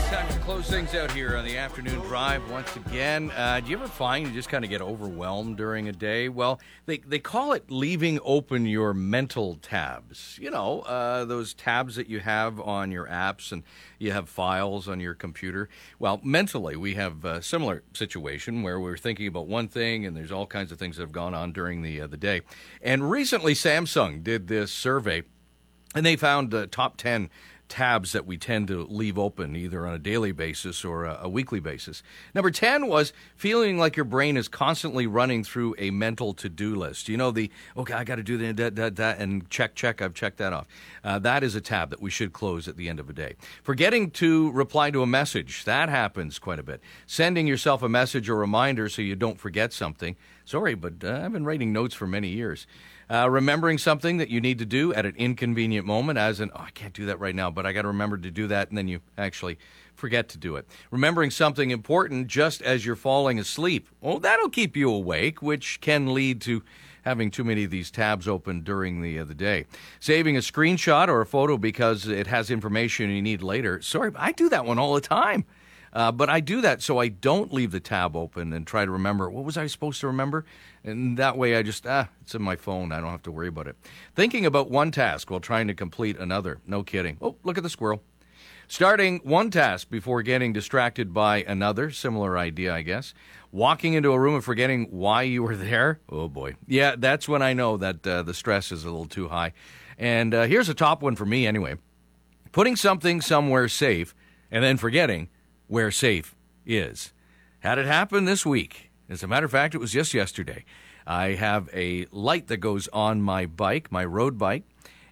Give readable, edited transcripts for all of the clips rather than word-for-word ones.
Time to close things out here on the afternoon drive once again. Do you ever find you just kind of get overwhelmed during a day? Well, they call it leaving open your mental tabs. You know, those tabs that you have on your apps and you have files on your computer. Well, mentally, we have a similar situation where we're thinking about one thing and there's all kinds of things that have gone on during the day. And recently, Samsung did this survey and they found top 10 tabs that we tend to leave open either on a daily basis or a weekly basis. Number 10 was feeling like your brain is constantly running through a mental to-do list. You know, okay, I got to do that, and check, I've checked that off. That is a tab that we should close at the end of a day. Forgetting to reply to a message, that happens quite a bit. Sending yourself a message or reminder so you don't forget something. Sorry, but I've been writing notes for many years. Remembering something that you need to do at an inconvenient moment, as in, I can't do that right now, but I got to remember to do that, and then you actually forget to do it. Remembering something important just as you're falling asleep. Oh, that'll keep you awake, which can lead to having too many of these tabs open during the day. Saving a screenshot or a photo because it has information you need later. Sorry, I do that one all the time. But I do that so I don't leave the tab open and try to remember, what was I supposed to remember? And that way I just, it's in my phone. I don't have to worry about it. Thinking about one task while trying to complete another. No kidding. Oh, look at the squirrel. Starting one task before getting distracted by another. Similar idea, I guess. Walking into a room and forgetting why you were there. Oh, boy. Yeah, that's when I know that the stress is a little too high. And here's a top one for me anyway. Putting something somewhere safe and then forgetting where safe is. Had it happen this week. As a matter of fact, it was just yesterday. I have a light that goes on my bike, my road bike,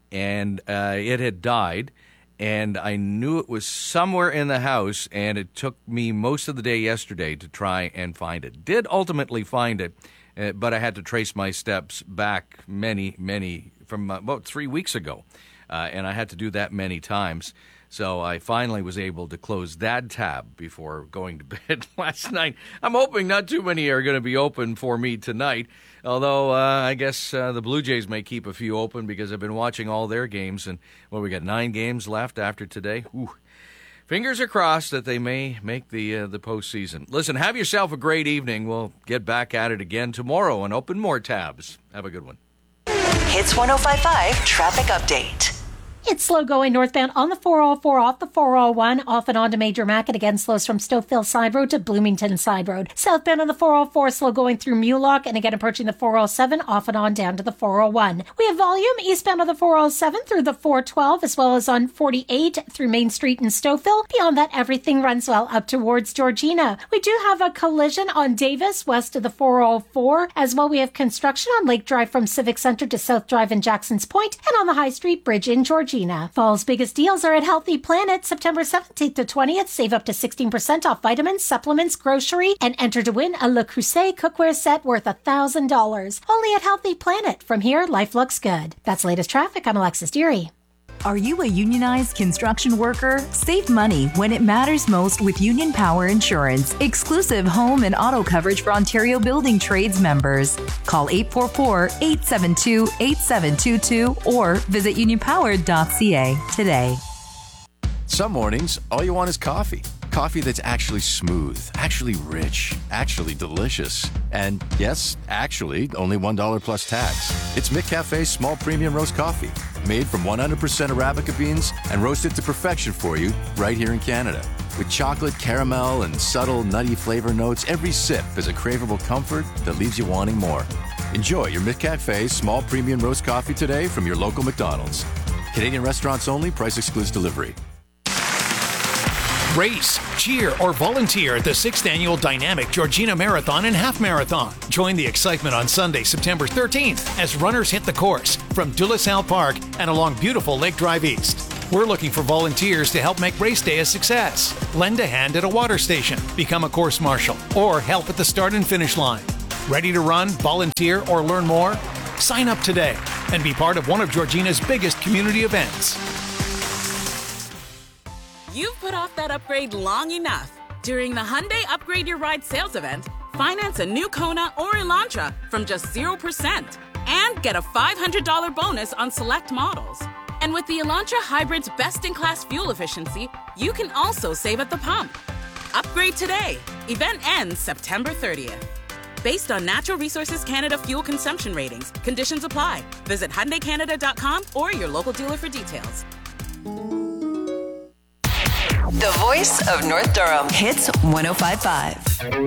and it had died, and I knew it was somewhere in the house, and it took me most of the day yesterday to try and find it. Did ultimately find it, but I had to trace my steps back many, from about 3 weeks ago, and I had to do that many times. So I finally was able to close that tab before going to bed last night. I'm hoping not too many are going to be open for me tonight, although I guess the Blue Jays may keep a few open because I've been watching all their games, and we got 9 games left after today. Ooh. Fingers are crossed that they may make the postseason. Listen, have yourself a great evening. We'll get back at it again tomorrow and open more tabs. Have a good one. Hits 105.5 Traffic Update. It's slow going northbound on the 404 off the 401, off and on to Major Mac, and again slows from Stouffville Side Road to Bloomington Side Road. Southbound on the 404, slow going through Mulock, and again approaching the 407, off and on down to the 401. We have volume eastbound on the 407 through the 412, as well as on 48 through Main Street in Stouffville. Beyond that, everything runs well up towards Georgina. We do have a collision on Davis, west of the 404. As well, we have construction on Lake Drive from Civic Center to South Drive in Jackson's Point, and on the High Street Bridge in Georgina. Fall's biggest deals are at Healthy Planet, September 17th to 20th. Save up to 16% off vitamins, supplements, grocery, and enter to win a Le Creuset cookware set worth $1,000. Only at Healthy Planet. From here, life looks good. That's latest traffic. I'm Alexis Deary. Are you a unionized construction worker? Save money when it matters most with Union Power Insurance. Exclusive home and auto coverage for Ontario Building Trades members. Call 844-872-8722 or visit unionpower.ca today. Some mornings, all you want is coffee. Coffee that's actually smooth, actually rich, actually delicious. And yes, actually, only $1 plus tax. It's McCafe's small premium roast coffee, made from 100% Arabica beans and roasted to perfection for you right here in Canada. With chocolate, caramel, and subtle nutty flavor notes, every sip is a craveable comfort that leaves you wanting more. Enjoy your McCafe small premium roast coffee today from your local McDonald's. Canadian restaurants only, price excludes delivery. Race, cheer, or volunteer at the 6th Annual Dynamic Georgina Marathon and Half Marathon. Join the excitement on Sunday, September 13th as runners hit the course from De La Salle Park and along beautiful Lake Drive East. We're looking for volunteers to help make race day a success. Lend a hand at a water station, become a course marshal, or help at the start and finish line. Ready to run, volunteer, or learn more? Sign up today and be part of one of Georgina's biggest community events. You've put off that upgrade long enough. During the Hyundai Upgrade Your Ride sales event, finance a new Kona or Elantra from just 0% and get a $500 bonus on select models. And And with the Elantra Hybrid's best-in-class fuel efficiency, you can also save at the pump. Upgrade today. Event ends September 30th. Based on Natural Resources Canada fuel consumption ratings, conditions apply. Visit HyundaiCanada.com or your local dealer for details. The voice of North Durham. Hits 105.5.